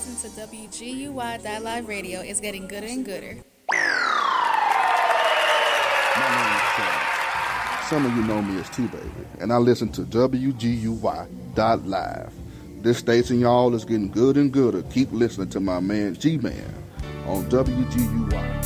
listening to WGUY.Live Radio. It's getting gooder and gooder. My name is Sean. Some of you know me as T-Baby, and I listen to WGUY.Live. This station, y'all, is getting good and gooder. Keep listening to my man G-Man on WGUY.